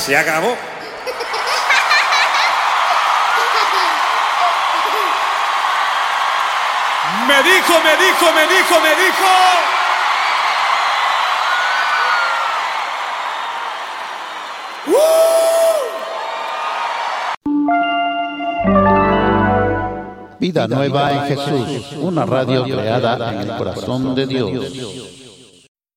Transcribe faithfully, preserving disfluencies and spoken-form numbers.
Se acabó. Me dijo, me dijo, me dijo, me dijo. Vida Nueva en Jesús, una radio creada en el corazón de Dios.